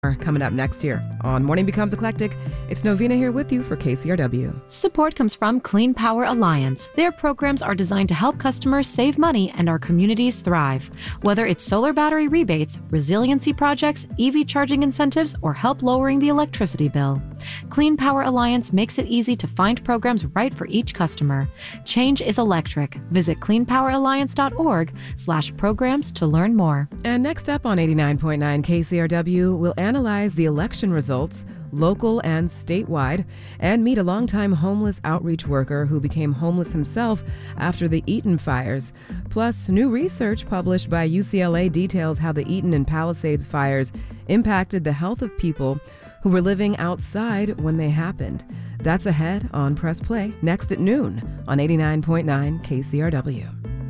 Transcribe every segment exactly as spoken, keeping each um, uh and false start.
Coming up next year on Morning Becomes Eclectic, it's Novena here with you for K C R W. Support comes from Clean Power Alliance. Their programs are designed to help customers save money and our communities thrive. Whether it's solar battery rebates, resiliency projects, E V charging incentives, or help lowering the electricity bill, Clean Power Alliance makes it easy to find programs right for each customer. Change is electric. Visit clean power alliance dot org slash programs to learn more. And next up on eighty-nine point nine K C R W, we'll analyze the election results, local and statewide, and meet a longtime homeless outreach worker who became homeless himself after the Eaton fires. Plus, new research published by U C L A details how the Eaton and Palisades fires impacted the health of people who were living outside when they happened. That's ahead on Press Play next at noon on eighty-nine point nine K C R W.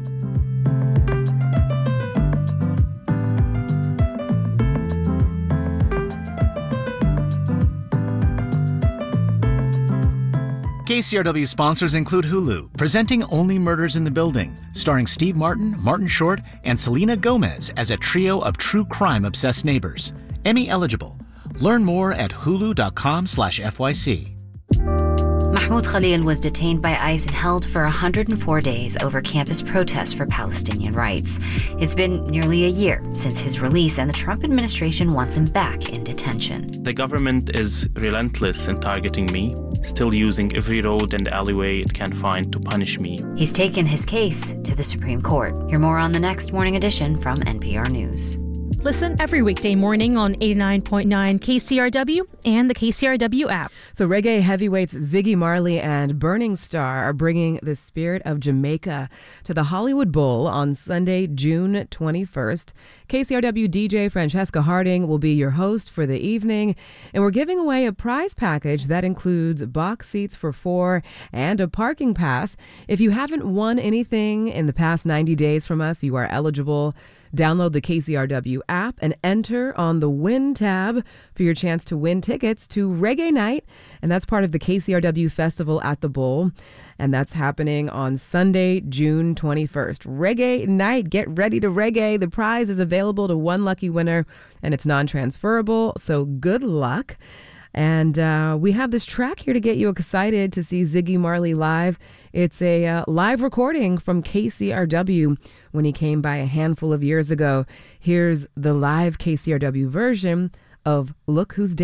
K C R W sponsors include Hulu, presenting Only Murders in the Building, starring Steve Martin, Martin Short, and Selena Gomez as a trio of true crime-obsessed neighbors. Emmy eligible. Learn more at hulu.com slash FYC. Mahmoud Khalil was detained by ICE and held for one hundred four days over campus protests for Palestinian rights. It's been nearly a year since his release, and the Trump administration wants him back in detention. The government is relentless in targeting me, still using every road and alleyway it can find to punish me. He's taken his case to the Supreme Court. Hear more on the next Morning Edition from N P R News. Listen every weekday morning on eighty-nine point nine K C R W and the K C R W app. So reggae heavyweights Ziggy Marley and Burning Star are bringing the spirit of Jamaica to the Hollywood Bowl on Sunday, June twenty-first. K C R W D J Francesca Harding will be your host for the evening, and we're giving away a prize package that includes box seats for four and a parking pass. If you haven't won anything in the past ninety days from us, you are eligible. Download the K C R W app and enter on the Win tab for your chance to win tickets to Reggae Night. And that's part of the K C R W Festival at the Bowl. And that's happening on Sunday, June twenty-first. Reggae Night. Get ready to reggae. The prize is available to one lucky winner, and it's non-transferable. So good luck. And uh, we have this track here to get you excited to see Ziggy Marley live. It's a uh, live recording from K C R W when he came by a handful of years ago. Here's the live K C R W version of Look Who's Dancing.